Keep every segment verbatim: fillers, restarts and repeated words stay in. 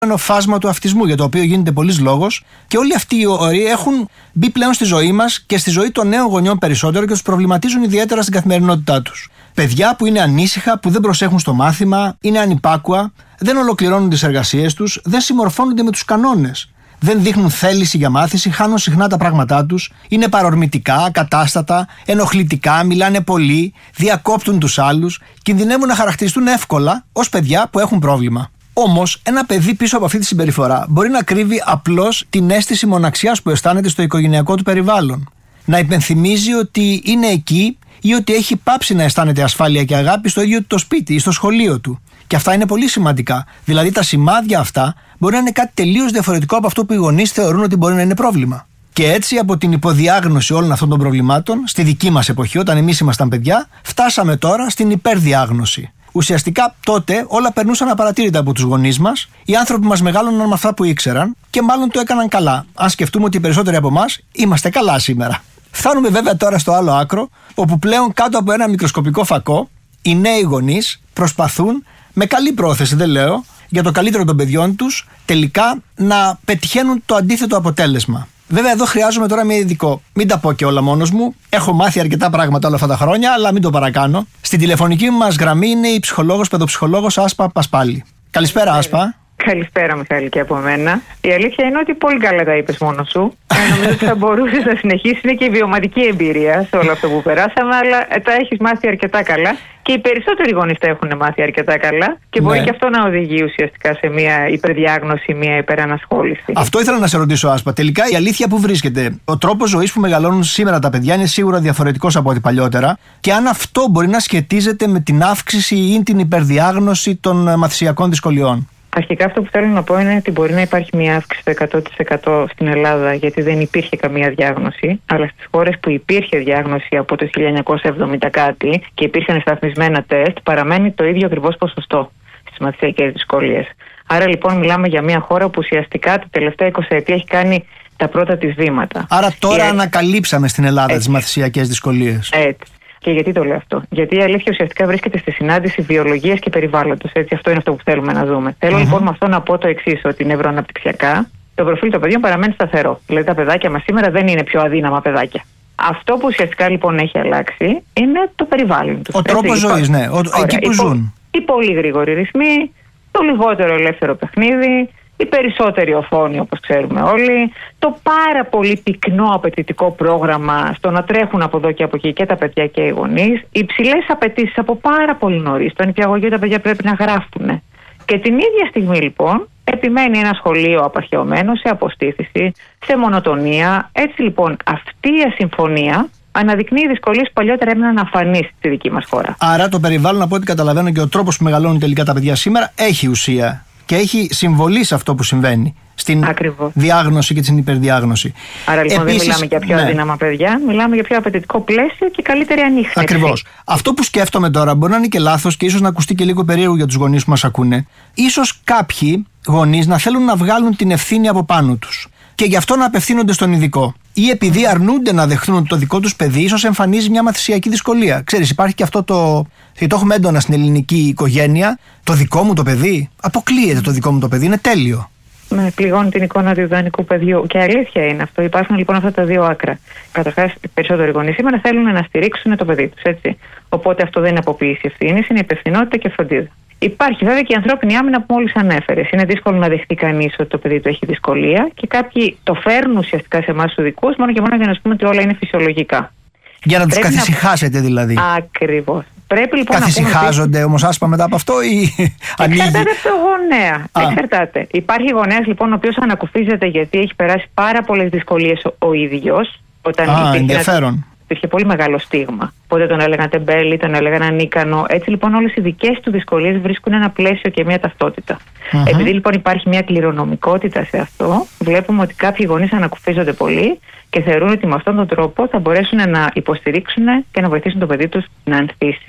φάσμα του αυτισμού, για το οποίο γίνεται πολλής λόγος, και όλοι αυτοί οι όροι έχουν μπει πλέον στη ζωή μας και στη ζωή των νέων γονιών περισσότερο και τους προβληματίζουν ιδιαίτερα στην καθημερινότητά τους. Παιδιά που είναι ανήσυχα, που δεν προσέχουν στο μάθημα, είναι ανυπάκουα, δεν ολοκληρώνουν τις εργασίες τους, δεν συμμορφώνονται με τους κανόνες. Δεν δείχνουν θέληση για μάθηση, χάνουν συχνά τα πράγματά τους, είναι παρορμητικά, ακατάστατα, ενοχλητικά, μιλάνε πολύ, διακόπτουν τους άλλους, κινδυνεύουν να χαρακτηριστούν εύκολα ως παιδιά που έχουν πρόβλημα. Όμως, ένα παιδί πίσω από αυτή τη συμπεριφορά μπορεί να κρύβει απλώς την αίσθηση μοναξιάς που αισθάνεται στο οικογενειακό του περιβάλλον. Να υπενθυμίζει ότι είναι εκεί ή ότι έχει πάψει να αισθάνεται ασφάλεια και αγάπη στο ίδιο το σπίτι ή στο σχολείο του. Και αυτά είναι πολύ σημαντικά. Δηλαδή, τα σημάδια αυτά μπορεί να είναι κάτι τελείως διαφορετικό από αυτό που οι γονείς θεωρούν ότι μπορεί να είναι πρόβλημα. Και έτσι, από την υποδιάγνωση όλων αυτών των προβλημάτων, στη δική μας εποχή, όταν εμείς ήμασταν παιδιά, φτάσαμε τώρα στην υπερδιάγνωση. Ουσιαστικά τότε όλα περνούσαν απαρατήρητα από τους γονείς μας, οι άνθρωποι μας μεγάλωναν με αυτά που ήξεραν και μάλλον το έκαναν καλά. Αν σκεφτούμε ότι οι περισσότεροι από εμάς είμαστε καλά σήμερα. Φτάνουμε βέβαια τώρα στο άλλο άκρο, όπου πλέον κάτω από ένα μικροσκοπικό φακό, οι νέοι γονείς προσπαθούν, με καλή πρόθεση δεν λέω, για το καλύτερο των παιδιών τους, τελικά να πετυχαίνουν το αντίθετο αποτέλεσμα. Βέβαια, εδώ χρειάζομαι τώρα μια ειδικό. Μην τα πω και όλα μόνος μου. Έχω μάθει αρκετά πράγματα όλα αυτά τα χρόνια, αλλά μην το παρακάνω. Στην τηλεφωνική μας γραμμή είναι η ψυχολόγος, παιδοψυχολόγος Άσπα Πασπάλη. Καλησπέρα, Άσπα. Καλησπέρα, Μιχάλη, και από μένα. Η αλήθεια είναι ότι πολύ καλά τα είπες μόνος σου. Νομίζω ότι θα μπορούσες να συνεχίσεις. Είναι και η βιωματική εμπειρία σε όλο αυτό που περάσαμε, αλλά τα έχεις μάθει αρκετά καλά. Και οι περισσότεροι γονείς τα έχουν μάθει αρκετά καλά και ναι. μπορεί και αυτό να οδηγεί ουσιαστικά σε μια υπερδιάγνωση, μια υπερανασχόληση. Αυτό ήθελα να σε ρωτήσω, Άσπα. Τελικά η αλήθεια που βρίσκεται. Ο τρόπος ζωής που μεγαλώνουν σήμερα τα παιδιά είναι σίγουρα διαφορετικός από ό,τι παλιότερα. Και αν αυτό μπορεί να σχετίζεται με την αύξηση ή την υπερδιάγνωση των μαθησιακών δυσκολιών. Αρχικά αυτό που θέλω να πω είναι ότι μπορεί να υπάρχει μια αύξηση το εκατό τοις εκατό στην Ελλάδα, γιατί δεν υπήρχε καμία διάγνωση, αλλά στις χώρες που υπήρχε διάγνωση από το χίλια εννιακόσια εβδομήντα κάτι και υπήρχαν σταθμισμένα τεστ, παραμένει το ίδιο ακριβώς ποσοστό στις μαθησιακές δυσκολίες. Άρα λοιπόν μιλάμε για μια χώρα που ουσιαστικά τα τελευταία είκοσι ετία έχει κάνει τα πρώτα της βήματα. Άρα τώρα και... ανακαλύψαμε στην Ελλάδα τις μαθησιακές δυσκολίες. Έτσι. Και γιατί το λέω αυτό? Γιατί η αλήθεια ουσιαστικά βρίσκεται στη συνάντηση βιολογίας και περιβάλλοντος. Έτσι, αυτό είναι αυτό που θέλουμε να δούμε. Θέλω mm-hmm. λοιπόν με αυτό να πω το εξής, ότι νευροαναπτυξιακά το προφίλ των παιδιών παραμένει σταθερό. Δηλαδή τα παιδάκια μας σήμερα δεν είναι πιο αδύναμα παιδάκια. Αυτό που ουσιαστικά λοιπόν έχει αλλάξει είναι το περιβάλλον τους. Ο τρόπος ζωής, ναι. Ο... Εκεί που ζουν. Οι πολύ γρήγοροι ρυθμοί, το λιγότερο ελεύθερο παιχνίδι, η περισσότερη οθόνη όπως ξέρουμε όλοι, το πάρα πολύ πυκνό απαιτητικό πρόγραμμα στο να τρέχουν από εδώ και από εκεί και τα παιδιά και οι γονείς, οι υψηλές απαιτήσεις από πάρα πολύ νωρίς, στο νηπιαγωγείο τα παιδιά πρέπει να γράφουν. Και την ίδια στιγμή λοιπόν επιμένει ένα σχολείο απαρχαιωμένο σε αποστήθηση, σε μονοτονία. Έτσι λοιπόν αυτή η ασυμφωνία αναδεικνύει δυσκολίες που παλιότερα έμειναν αφανείς στη δική μας χώρα. Άρα το περιβάλλον, από ό,τι καταλαβαίνω, και ο τρόπος που μεγαλώνουν τελικά τα παιδιά σήμερα έχει ουσία. Και έχει συμβολή σε αυτό που συμβαίνει στην Ακριβώς. διάγνωση και την υπερδιάγνωση. Άρα λοιπόν Επίσης, δεν μιλάμε για πιο ναι. αδύναμα παιδιά, μιλάμε για πιο απαιτητικό πλαίσιο και καλύτερη ανίχνευση. Ακριβώς. Αυτό που σκέφτομαι τώρα μπορεί να είναι και λάθος και ίσως να ακουστεί και λίγο περίεργο για τους γονείς που μας ακούνε. Ίσως κάποιοι γονείς να θέλουν να βγάλουν την ευθύνη από πάνω τους και γι' αυτό να απευθύνονται στον ειδικό. Ή επειδή αρνούνται να δεχθούν ότι το δικό τους παιδί ίσως εμφανίζει μια μαθησιακή δυσκολία. Ξέρεις, υπάρχει και αυτό το. Και το έχουμε έντονα στην ελληνική οικογένεια. Το δικό μου το παιδί. Αποκλείεται το δικό μου το παιδί, είναι τέλειο. Με πληγώνει την εικόνα του ιδανικού παιδιού. Και αλήθεια είναι αυτό. Υπάρχουν λοιπόν αυτά τα δύο άκρα. Καταρχάς, οι περισσότεροι γονείς σήμερα θέλουν να στηρίξουν το παιδί τους. Έτσι. Οπότε αυτό δεν είναι αποποίηση ευθύνης, είναι υπευθυνότητα και φροντίδα. Υπάρχει βέβαια και η ανθρώπινη άμυνα που μόλις ανέφερες. Είναι δύσκολο να δεχτεί κανείς ότι το παιδί του έχει δυσκολία και κάποιοι το φέρνουν ουσιαστικά σε εμάς τους δικούς μόνο και μόνο για να σου πούμε ότι όλα είναι φυσιολογικά. Για να τους καθησυχάσετε να... δηλαδή. Ακριβώς. Πρέπει λοιπόν καθησυχάζονται να όμως Άσπα μετά από αυτό ή ανοίγει? Εξαρτάται από το γονέα. Α. Εξαρτάται. Υπάρχει γονέας λοιπόν ο οποίος ανακουφίζεται γιατί έχει περάσει πάρα πολλές δυσκολίες ο, ο ίδιος. Όταν Α, ενδιαφέρον. Υπήρχε πολύ μεγάλο στίγμα. Οπότε τον έλεγαν τεμπέλη, τον έλεγαν ανίκανο. Έτσι λοιπόν όλες οι δικές του δυσκολίες βρίσκουν ένα πλαίσιο και μια ταυτότητα. Mm-hmm. Επειδή λοιπόν υπάρχει μια κληρονομικότητα σε αυτό, βλέπουμε ότι κάποιοι γονείς ανακουφίζονται πολύ και θεωρούν ότι με αυτόν τον τρόπο θα μπορέσουν να υποστηρίξουν και να βοηθήσουν το παιδί τους να ανθίσει.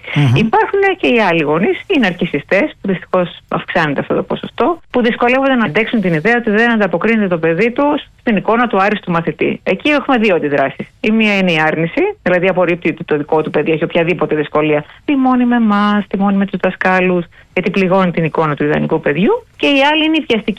Mm-hmm. Υπάρχουν και οι άλλοι γονείς, οι ναρκισσιστές, που δυστυχώς αυξάνεται αυτό το ποσοστό, που δυσκολεύονται να αντέξουν την ιδέα ότι δεν ανταποκρίνεται το παιδί του στην εικόνα του άριστου μαθητή. Εκεί έχουμε δύο αντιδράσεις. Η μία είναι η άρνηση, δηλαδή απορρίπτει ότι το δικό του παιδί έχει οποιαδήποτε δυσκολία. Τιμώνει με εμάς, τιμώνει με τους δασκάλους, γιατί πληγώνει την εικόνα του ιδανικού παιδιού. Και η άλλη είναι η βιαστική